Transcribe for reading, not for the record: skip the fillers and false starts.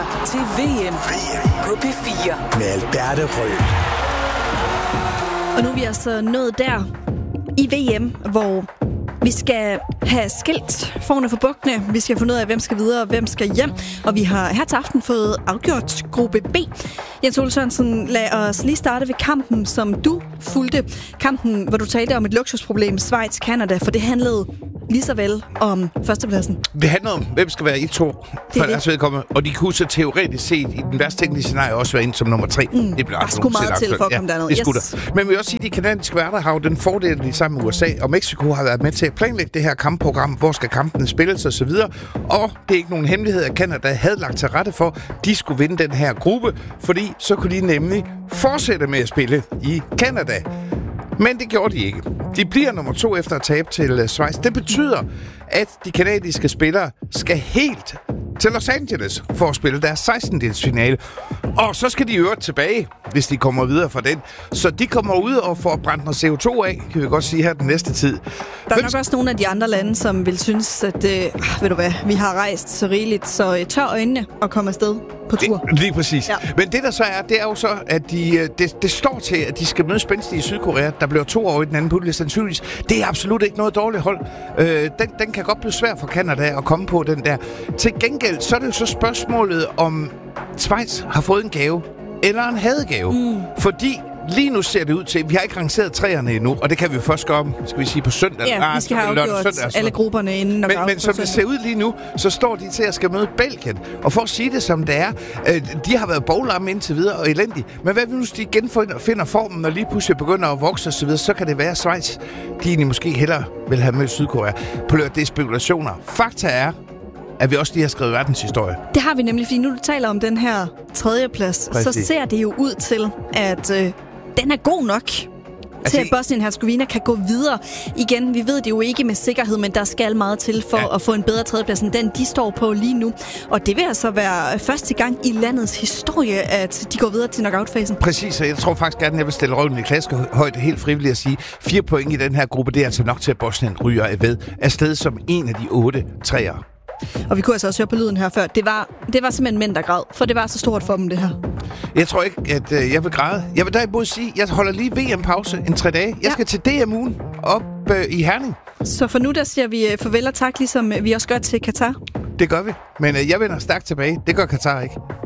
lytter til VM på P4 med Alberte Rød. Og nu er vi altså nået der i VM, hvor vi skal have skilt forne for bukkene. Vi skal finde ud af, hvem skal videre og hvem skal hjem. Og vi har her til aften fået afgjort gruppe B. Jens Ole Sørensen, lad os lige starte ved kampen, som du fulgte. Kampen, hvor du talte om et luksusproblem, Schweiz-Canada, for det handlede lige så vel om førstepladsen. Det handler om, hvem skal være i to for deres vedkommende. Og de kunne så teoretisk set i den værste tænkelige scenarie også være ind som nummer 3. Det bliver altså meget til for at komme derned. Det skulle der. Men vi vil også sige, at de kanadiske værter har jo den fordel, de sammen med USA og Mexico har været med til at planlægge det her kampprogram. Hvor skal kampene spilles og så videre. Og det er ikke nogen hemmelighed, at Canada havde lagt til rette for, at de skulle vinde den her gruppe. Fordi så kunne de nemlig fortsætte med at spille i Canada. Men det gjorde de ikke. De bliver nummer 2 efter at tabe til Schweiz. Det betyder, at de kanadiske spillere skal helt til Los Angeles for at spille deres 16-delsfinale. Og så skal de øvrigt tilbage, hvis de kommer videre fra den. Så de kommer ud og får brændt noget CO2 af, kan vi godt sige her den næste tid. Der er nok også nogle af de andre lande, som vil synes, at ved du hvad, vi har rejst så rigeligt, så tør øjnene og komme afsted på tur. Lige præcis. Ja. Men det der så er, det er jo så, at det står til, at de skal møde spændstige i Sydkorea. Der bliver 2 år i den anden pulje sandsynligvis. Det er absolut ikke noget dårligt hold. Den kan godt blive svær for Canada at komme på, den der. Til gengæld, så er det jo så spørgsmålet, om Schweiz har fået en gave eller en hadegave. Fordi lige nu ser det ud til, vi har ikke rangeret træerne endnu, og det kan vi jo først gøre om, skal vi sige, på søndag. Ja, vi skal have afgjort alle grupperne inden. Men som det ser ud lige nu, så står de til at skal møde Belgien. Og for at sige det som det er, de har været boglamme indtil videre og elendige. Men hvad hvis de igen finder formen, og lige pludselig begynder at vokse osv., så kan det være, at Schweiz, de egentlig måske hellere vil have med Sydkorea. På det er spekulationer. Fakta er, at vi også lige har skrevet verdenshistorie. Det har vi nemlig, fordi nu du taler om den her 3. plads, så ser det jo ud til, at den er god nok til, at Bosnien-Herzegovina kan gå videre. Igen, vi ved det jo ikke med sikkerhed, men der skal meget til for at få en bedre 3. plads end den, de står på lige nu. Og det vil altså være første gang i landets historie, at de går videre til knockout-fasen. Præcis, og jeg tror faktisk gerne, at jeg vil stille røven i klaskehøjde helt frivilligt at sige, 4 point i den her gruppe, det er altså nok til, at Bosnien ryger afsted som en af de 8 træer. Og vi kunne altså også høre på lyden her før. Det var simpelthen mænd, der græd, for det var så stort for dem, det her. Jeg tror ikke, at jeg vil græde. Jeg vil derimod sige, at jeg holder lige VM-pause en 3 dage. Jeg skal til DM-ugen op i Herning. Så for nu, der siger vi farvel og tak, ligesom vi også gør til Katar. Det gør vi. Men jeg vender stærkt tilbage. Det gør Katar ikke.